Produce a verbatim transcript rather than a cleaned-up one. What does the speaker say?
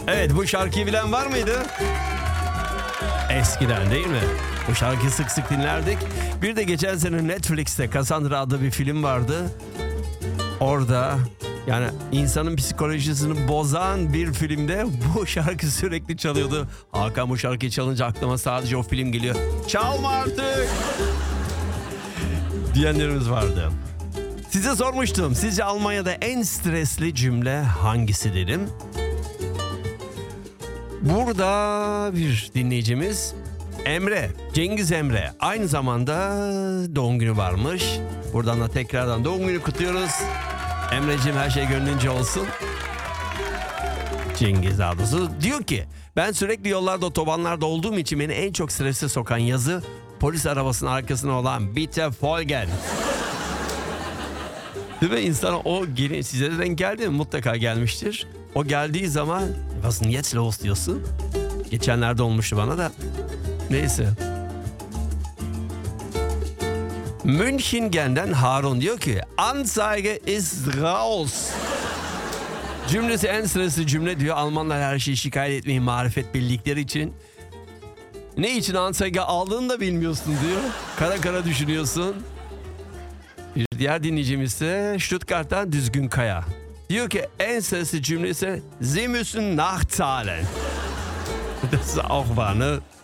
Evet, bu şarkıyı bilen var mıydı? Eskiden değil mi? Bu şarkıyı sık sık dinlerdik. Bir de geçen sene Netflix'te Cassandra adlı bir film vardı. Orada yani insanın psikolojisini bozan bir filmde bu şarkı sürekli çalıyordu. Hakan, bu şarkıyı çalınca aklıma sadece o film geliyor. Çalma artık diyenlerimiz vardı. Size sormuştum. Sizce Almanya'da en stresli cümle hangisi dedim. Burada bir dinleyicimiz Emre, Cengiz Emre. Aynı zamanda doğum günü varmış. Buradan da tekrardan doğum günü kutluyoruz. Emre'ciğim, her şey gönlünce olsun. Cengiz ablası diyor ki, ben sürekli yollarda, otobanlarda olduğum için beni en çok strese sokan yazı polis arabasının arkasına olan Bitte Folgen. Değil mi? İnsana o geri, size de denk geldi mi? Mutlaka gelmiştir. O geldiği zaman was ist denn jetzt los diyorsun. Geçenlerde olmuştu bana da. Neyse. München'den Harun diyor ki, Anzeige ist raus. Cümlesi en stresli cümle diyor. Almanlar her şeyi şikayet etmeyi marifet bildikleri için. Ne için Anzeige aldığını da bilmiyorsun diyor. Kara kara düşünüyorsun. Bir diğer dinleyicimiz ise Stuttgart'tan Düzgün Kaya. Diyor ki en stresli cümlesi Sie müssen nachzahlen. Das ist auch wahr, ne?